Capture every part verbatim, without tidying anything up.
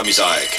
suusatamisaeg.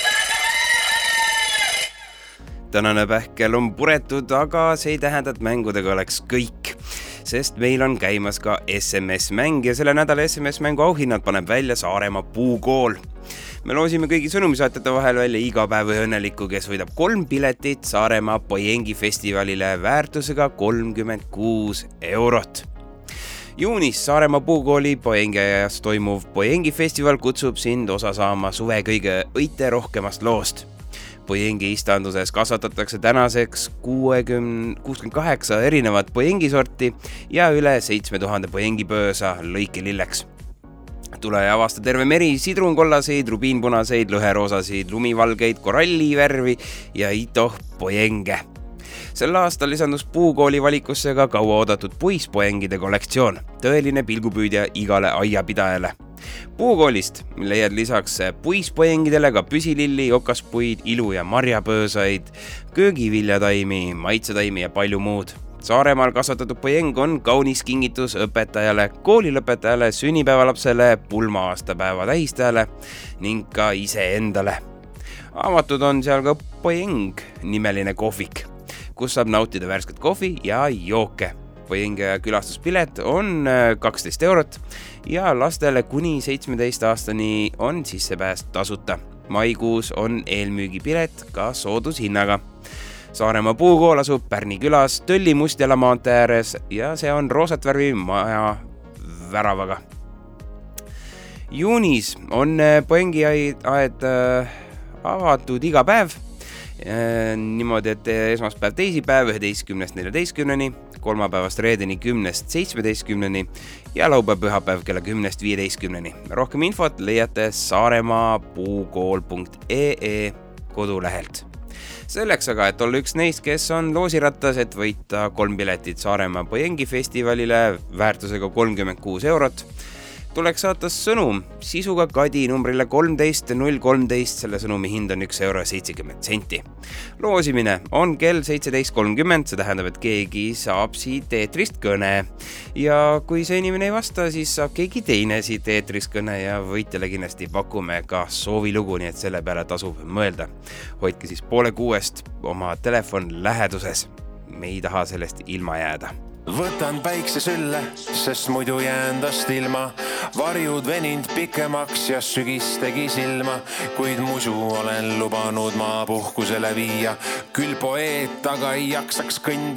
Tänane pähkel on puretud, aga see ei tähenda, et mängudega oleks kõik, sest meil on käimas ka S M S-mäng ja selle nädala S M S-mängu auhinnad paneb välja Saaremaa Puukool. Me loosime kõigi sõnumisaatjate vahel välja iga päev õnneliku, kes võidab kolm piletit Saaremaa Pojengi festivalile väärtusega kolmkümmend kuus eurot. Juunis Saaremaa Puukooli Pojengi ajas toimuv Pojengi festival kutsub sind osa saama suve kõige õite rohkemast loost. Pojengi istanduses kasvatatakse tänaseks kuuskümmend kaheksa erinevat Pojengi sorti ja üle seitsme tuhande Pojengi pöösa lõikelilleks. Tule ja avasta terve meri sidrunkollaseid, rubiinpunaseid, lõheroosasid, lumivalgeid, korallivärvi ja itoh Pojenge. Sel aastal lisandus Puukooli valikusse ka kaua oodatud puispojengide kollektsioon, tõeline pilgupüüdja igale aiapidajale. Puukoolist leiad lisaks puispojengidele ka püsililli, okaspuid, ilu- ja marjapöösaid, köögiviljataimi, maitsetaimi ja palju muud. Saaremaal kasvatatud pojeng on kaunis kingitus õpetajale, koolilõpetajale, sünnipäevalapsele, pulma-aastapäeva tähistajale ning ka iseendale. Avatud on seal ka Pojeng nimeline kohvik, kus saab nautida värsket kohvi ja jooke. Pojengi külastuspilet on kaksteist eurot ja lastele kuni seitsmeteist aastani on sissepääs tasuta. Maikuus on eelmüügipilet ka soodushinnaga. Saaremaa Puukool asub Pärni külas Tölli Mustjala maantee ääres ja see on roosat värvi maja väravaga. Juunis on Pojengi aed avatud iga päev. Niimoodi, et esmaspäev teisipäev üheteistkümnest neljateistkümneni, kolmapäevast reedeni kümnest seitsmeteistkümneni ja laupäev pühapäev kella kümnest viieteistkümneni. Rohkem infot leiate saaremaa puukool punkt ee ee kodulehelt. Selleks aga, et olla üks neist, kes on loosirattas, et võita kolm piletit Saaremaa Pojengi festivalile väärtusega kolmkümmend kuus eurot, tuleks saata sõnum sisuga Kadi numbrile kolmteist null kolmteist, selle sõnumi hind on üks euro seitsekümmend senti. Loosimine on kell seitseteist kolmkümmend, see tähendab, et keegi saab siit eetrist kõne. Ja kui see inimene ei vasta, siis saab keegi teine siit eetrist kõne ja võitjale kindlasti pakume ka soovilugu, nii et selle peale tasub mõelda. Hoidke siis poole kuuest oma telefon läheduses. Me ei taha sellest ilma jääda. Võtan päikse sülle, sest muidu jään tast ilma. Varjud venind pikemaks ja sügis tegi silma, kuid musu olen lubanud maa puhkusele viia. Küll poeet, aga ei jaksaks kõndi